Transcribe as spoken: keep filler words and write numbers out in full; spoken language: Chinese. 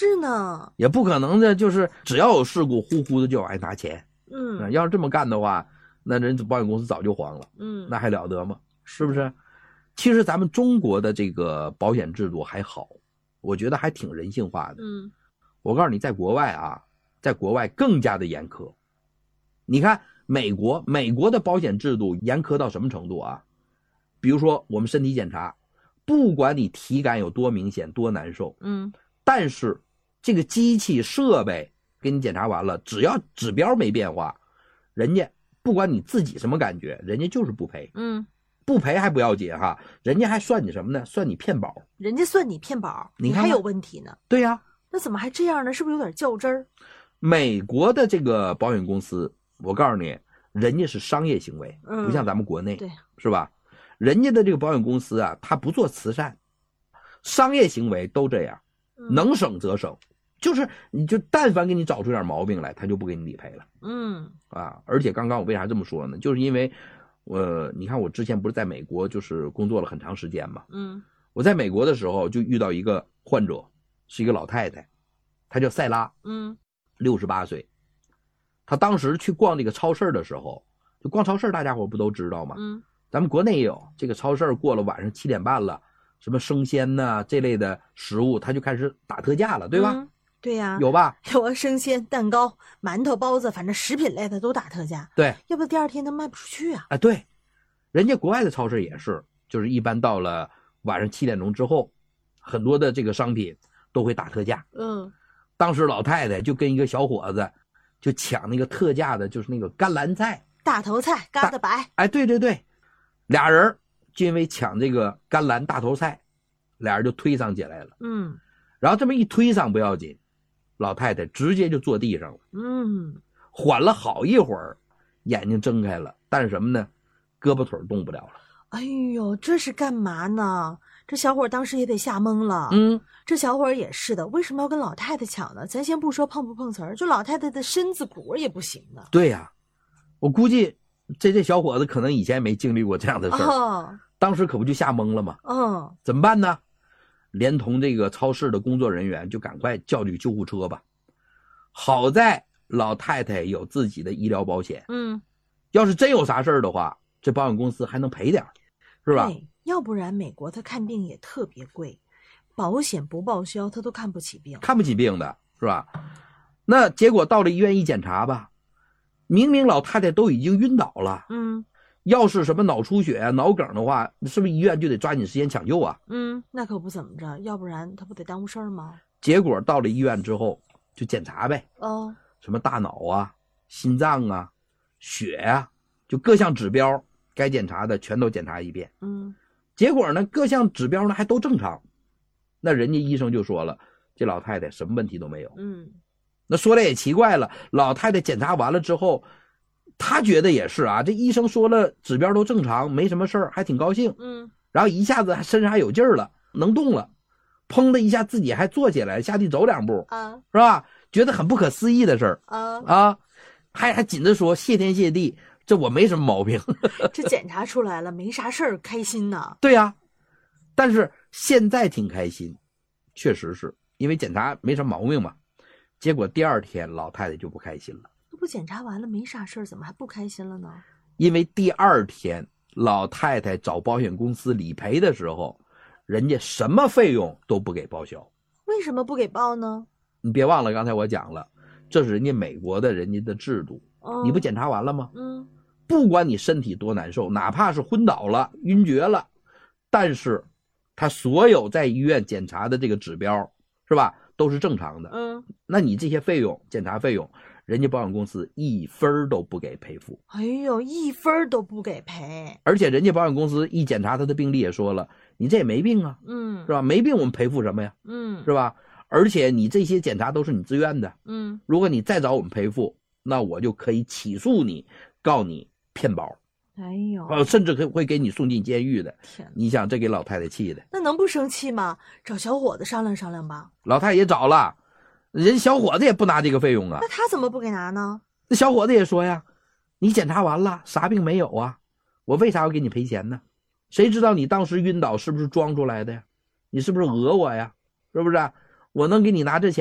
是呢， 也不可能的，就是只要有事故，呼呼的就往外拿钱。 嗯， 要是这么干的话，那人保险公司早就黄了。 嗯， 那还了得吗？是不是？其实咱们中国的这个保险制度还好，我觉得还挺人性化的。 嗯， 我告诉你，在国外啊，在国外更加的严苛。你看美国，美国的保险制度严苛到什么程度啊？比如说我们身体检查，不管你体感有多明显多难受， 嗯， 但是这个机器设备给你检查完了，只要指标没变化，人家不管你自己什么感觉，人家就是不赔。 嗯， 不赔还不要紧哈，人家还算你什么呢？算你骗保。 人家算你骗保， 你看看还有问题呢。 对呀、啊， 那怎么还这样呢？是不是有点较真儿？ 美国的这个保险公司，我告诉你，人家是商业行为， 嗯、 不像咱们国内， 对， 是吧？人家的这个保险公司啊，他不做慈善，商业行为都这样，能省则省，就是你就但凡给你找出点毛病来，他就不给你理赔了。 嗯啊，而且刚刚我为啥这么说呢？就是因为，呃，你看我之前不是在美国就是工作了很长时间嘛， 嗯， 我在美国的时候就遇到一个患者，是一个老太太，她叫塞拉， 嗯， 六十八岁，她当时去逛这个超市的时候，就逛超市，大家伙不都知道吗？ 嗯， 咱们国内也有这个超市，过了晚上七点半了，什么生鲜呐、啊、这类的食物，它就开始打特价了，对吧？ 嗯，对呀、啊， 有吧？ 有啊，生鲜、蛋糕、馒头、包子，反正食品类的都打特价。 对， 要不第二天它卖不出去啊。 啊，对，人家国外的超市也是，就是一般到了晚上七点钟之后，很多的这个商品都会打特价。 嗯， 当时老太太就跟一个小伙子就抢那个特价的，就是那个甘蓝菜、 大头菜、疙瘩白。 哎，对对对，俩人就因为抢这个甘蓝大头菜，俩人就推搡起来了。 嗯， 然后这么一推搡不要紧，老太太直接就坐地上了。 嗯， 缓了好一会儿，眼睛睁开了，但是什么呢？胳膊腿动不了了。 哎呦，这是干嘛呢？这小伙当时也得吓懵了。 嗯， 这小伙也是的，为什么要跟老太太抢呢？咱先不说碰不碰瓷儿，就老太太的身子骨也不行的。 对呀、啊，我估计这这小伙子可能以前没经历过这样的事儿、 哦， 当时可不就吓懵了吗？ 嗯， 怎么办呢？连同这个超市的工作人员就赶快叫这个救护车吧。好在老太太有自己的医疗保险， 嗯， 要是真有啥事儿的话，这保险公司还能赔点，是吧？ 对，要不然美国他看病也特别贵，保险不报销他都看不起病， 看不起病的是吧？那结果到了医院一检查吧，明明老太太都已经晕倒了， 嗯， 要是什么脑出血啊、脑梗的话，是不是医院就得抓紧时间抢救啊？ 嗯，那可不怎么着，要不然他不得耽误事儿吗？ 结果到了医院之后就检查呗， 哦， 什么大脑啊、心脏啊、血啊，就各项指标该检查的全都检查一遍。 嗯， 结果呢，各项指标呢还都正常，那人家医生就说了，这老太太什么问题都没有。 嗯， 那说来也奇怪了，老太太检查完了之后，她觉得也是啊，这医生说了指标都正常，没什么事儿，还挺高兴。 嗯， 然后一下子身上还有劲儿了，能动了，砰的一下自己还坐起来，下地走两步， 啊， 是吧？觉得很不可思议的事儿啊啊，还还紧着说谢天谢地，这我没什么毛病。 这检查出来了，没啥事儿，开心呐。 对呀、啊，但是现在挺开心，确实是因为检查没什么毛病嘛。结果第二天老太太就不开心了。 那不检查完了没啥事儿，怎么还不开心了呢？ 因为第二天老太太找保险公司理赔的时候，人家什么费用都不给报销。 为什么不给报呢？ 你别忘了刚才我讲了，这是人家美国的人家的制度、哦、你不检查完了吗？ 嗯， 不管你身体多难受，哪怕是昏倒了晕厥了，但是他所有在医院检查的这个指标是吧都是正常的。 嗯， 那你这些费用检查费用人家保险公司一分都不给赔付。 哎呦，一分都不给赔。 而且人家保险公司一检查他的病历也说了，你这也没病啊， 嗯， 是吧？没病我们赔付什么呀？ 嗯， 是吧？而且你这些检查都是你自愿的， 嗯， 如果你再找我们赔付，那我就可以起诉你，告你骗保。 哎呦， 呃，甚至会给你送进监狱的。 天， 你想这给老太太气的， 那能不生气吗？找小伙子商量商量吧。 老太太也找了，人小伙子也不拿这个费用啊。 那他怎么不给拿呢？ 那小伙子也说呀，你检查完了啥病没有啊，我为啥要给你赔钱呢？谁知道你当时晕倒是不是装出来的呀？你是不是讹我呀？是不是？我能给你拿这钱